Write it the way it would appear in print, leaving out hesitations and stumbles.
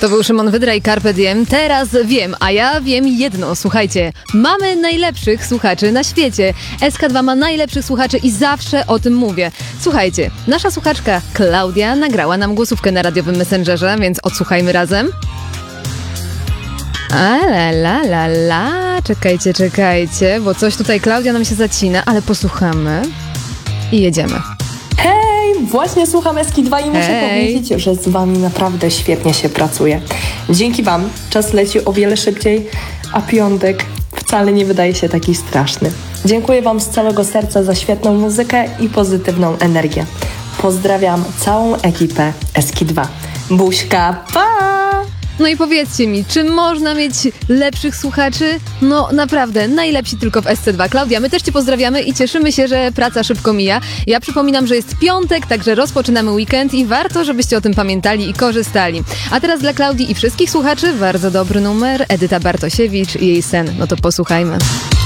To był Szymon Wydra i Carpe Diem. Teraz wiem, a ja wiem jedno. Słuchajcie, mamy najlepszych słuchaczy na świecie. SK2 ma najlepszych słuchaczy i zawsze o tym mówię. Słuchajcie, nasza słuchaczka Klaudia nagrała nam głosówkę na radiowym Messengerze, więc odsłuchajmy razem. Czekajcie, bo coś tutaj Klaudia nam się zacina, ale posłuchamy i jedziemy. Hej, właśnie słucham SK2 i muszę powiedzieć, że z wami naprawdę świetnie się pracuje. Dzięki wam czas leci o wiele szybciej, a piątek wcale nie wydaje się taki straszny. Dziękuję wam z całego serca za świetną muzykę i pozytywną energię. Pozdrawiam całą ekipę SK2. Buźka, pa! No i powiedzcie mi, czy można mieć lepszych słuchaczy? No naprawdę, najlepsi tylko w SC2. Klaudia, my też cię pozdrawiamy i cieszymy się, że praca szybko mija. Ja przypominam, że jest piątek, także rozpoczynamy weekend i warto, żebyście o tym pamiętali i korzystali. A teraz dla Klaudii i wszystkich słuchaczy bardzo dobry numer. Edyta Bartosiewicz i jej sen. No to posłuchajmy.